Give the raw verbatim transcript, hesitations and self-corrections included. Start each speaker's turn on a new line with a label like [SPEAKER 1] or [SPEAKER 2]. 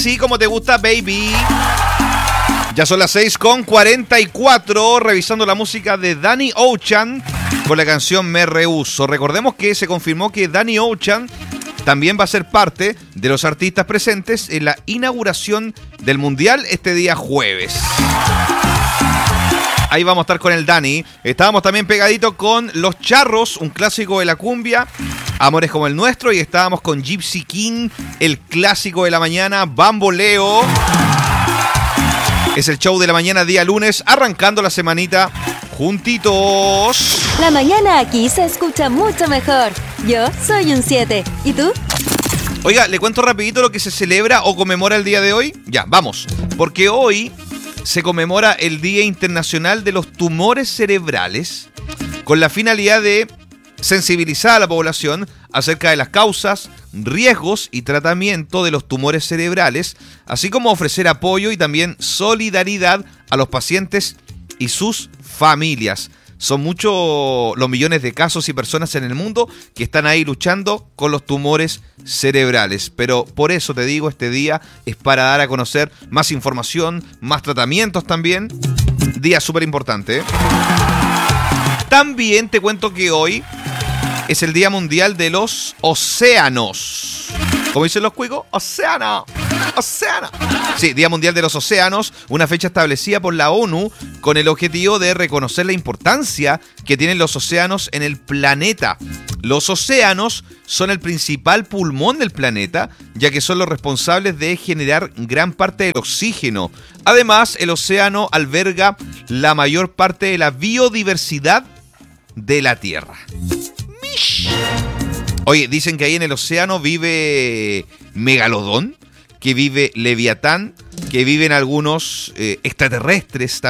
[SPEAKER 1] Así como te gusta, baby. Ya son las seis con cuarenta y cuatro, revisando la música de Danny Ocean con la canción Me Rehuso. Recordemos que se confirmó que Danny Ocean también va a ser parte de los artistas presentes en la inauguración del Mundial este día jueves. Ahí vamos a estar con el Dani. Estábamos también pegaditos con Los Charros, un clásico de la cumbia, Amores como el nuestro, y estábamos con Gypsy King, el clásico de la mañana, Bamboleo. Es el show de la mañana, día lunes, arrancando la semanita juntitos.
[SPEAKER 2] La mañana aquí se escucha mucho mejor. Yo soy un siete. ¿Y tú?
[SPEAKER 1] Oiga, le cuento rapidito lo que se celebra o conmemora el día de hoy. Ya, vamos. Porque hoy se conmemora el Día Internacional de los Tumores Cerebrales con la finalidad de sensibilizar a la población acerca de las causas, riesgos y tratamiento de los tumores cerebrales, así como ofrecer apoyo y también solidaridad a los pacientes y sus familias. Son muchos los millones de casos y personas en el mundo que están ahí luchando con los tumores cerebrales. Pero por eso te digo, este día es para dar a conocer más información, más tratamientos también. Día súper importante, ¿eh? También te cuento que hoy es el Día Mundial de los Océanos. ¿Cómo dicen los cuicos? ¡Océano! ¡Océano! Sí, Día Mundial de los Océanos, una fecha establecida por la ONU con el objetivo de reconocer la importancia que tienen los océanos en el planeta. Los océanos son el principal pulmón del planeta, ya que son los responsables de generar gran parte del oxígeno. Además, el océano alberga la mayor parte de la biodiversidad de la Tierra. Mish. Oye, dicen que ahí en el océano vive Megalodón, que vive Leviatán, que viven algunos eh, extraterrestres también.